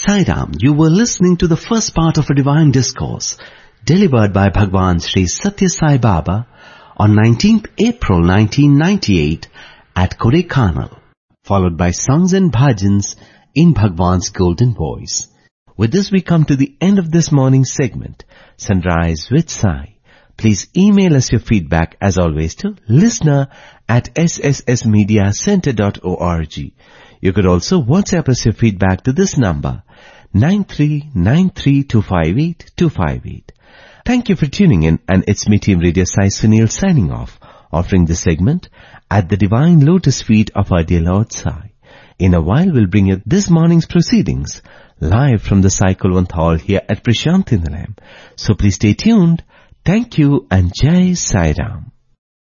Sai Ram, you were listening to the first part of a divine discourse delivered by Bhagwan Sri Satya Sai Baba on 19th April 1998 at Kodaikanal, followed by songs and bhajans in Bhagwan's golden voice. With this we come to the end of this morning's segment, Sunrise with Sai. Please email us your feedback as always to listener@sssmediacenter.org. You could also WhatsApp us your feedback to this number, 9393258258. Thank you for tuning in, and it's me, Team Radio Sai Sunil, signing off, offering this segment at the divine lotus feet of our dear Lord Sai. In a while we'll bring you this morning's proceedings, live from the Sai Kulwant Hall here at Prashanthi Nilayam. So please stay tuned. Thank you and Jai Sai Ram.